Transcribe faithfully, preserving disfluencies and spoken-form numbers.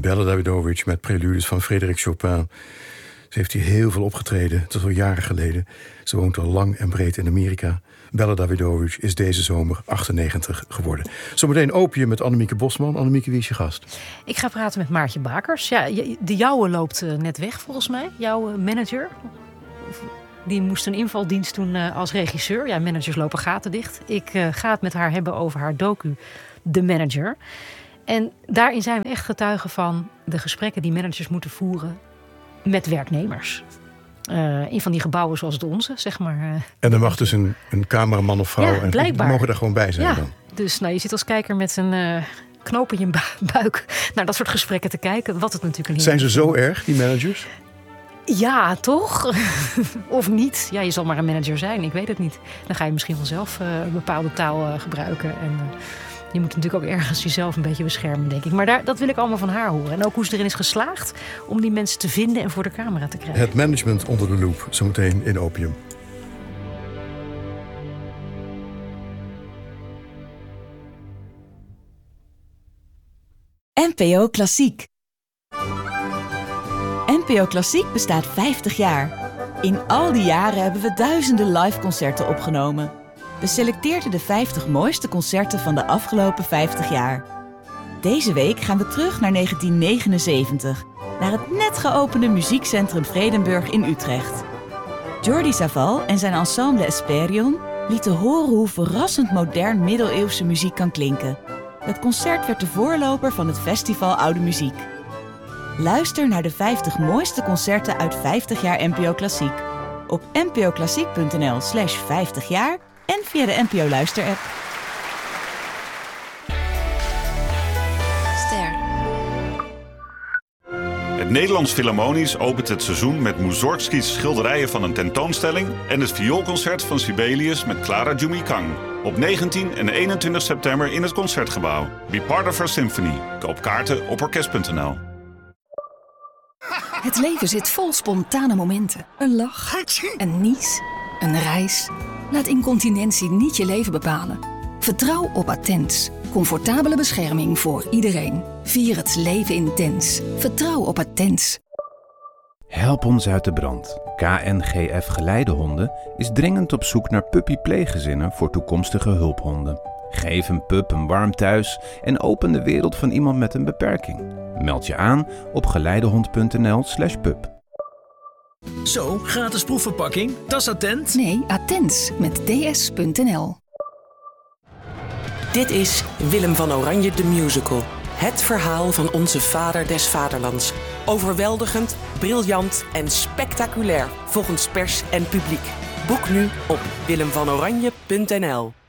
Belle Davidovich met preludes van Frédéric Chopin. Ze heeft hier heel veel opgetreden, tot al jaren geleden. Ze woont al lang en breed in Amerika. Belle Davidovich is deze zomer achtennegentig geworden. Zometeen Opium met Annemieke Bosman. Annemieke, wie is je gast? Ik ga praten met Maartje Bakers. Ja, de jouwe loopt net weg volgens mij. Jouw manager. Die moest een invaldienst doen als regisseur. Ja, managers lopen gaten dicht. Ik uh, ga het met haar hebben over haar docu The Manager. En daarin zijn we echt getuigen van de gesprekken die managers moeten voeren met werknemers. Uh, in van die gebouwen zoals de onze, zeg maar. Uh, en er mag dus een, een cameraman of vrouw... Ja, en die mogen daar gewoon bij zijn ja, dan? Dus nou, je zit als kijker met een uh, knoop in je buik naar dat soort gesprekken te kijken. Wat het natuurlijk een Zijn ze zo erg, die managers? Ja, toch? Of niet? Ja, je zal maar een manager zijn, ik weet het niet. Dan ga je misschien wel zelf uh, een bepaalde taal uh, gebruiken. En uh, je moet natuurlijk ook ergens jezelf een beetje beschermen, denk ik. Maar daar, dat wil ik allemaal van haar horen. En ook hoe ze erin is geslaagd om die mensen te vinden en voor de camera te krijgen. Het management onder de loep, zometeen in Opium. N P O Klassiek. N P O Klassiek bestaat vijftig jaar. In al die jaren hebben we duizenden liveconcerten opgenomen. We selecteerden de vijftig mooiste concerten van de afgelopen vijftig jaar. Deze week gaan we terug naar negentien negenenzeventig, naar het net geopende muziekcentrum Vredenburg in Utrecht. Jordi Savall en zijn ensemble Esperion lieten horen hoe verrassend modern middeleeuwse muziek kan klinken. Het concert werd de voorloper van het festival Oude Muziek. Luister naar de vijftig mooiste concerten uit vijftig jaar N P O Klassiek. Op npoklassiek.nl slash vijftig jaar en via de N P O Luister-app. Ster. Het Nederlands Philharmonisch opent het seizoen met Mussorgskis schilderijen van een tentoonstelling en het vioolconcert van Sibelius met Clara Jumikang. Op negentien en eenentwintig september in het Concertgebouw. Be part of our symphony. Koop kaarten op orkest punt n l. Het leven zit vol spontane momenten. Een lach, een nies, een reis. Laat incontinentie niet je leven bepalen. Vertrouw op Attens. Comfortabele bescherming voor iedereen. Vier het leven intens. Vertrouw op Attens. Help ons uit de brand. K N G F Geleidehonden is dringend op zoek naar puppy-pleeggezinnen voor toekomstige hulphonden. Geef een pup een warm thuis en open de wereld van iemand met een beperking. Meld je aan op geleidehond.nl slash pup. Zo, gratis proefverpakking. Dat is Attent. Nee, Attens met D S punt n l. Dit is Willem van Oranje de Musical. Het verhaal van onze vader des vaderlands. Overweldigend, briljant en spectaculair volgens pers en publiek. Boek nu op willem van oranje punt n l.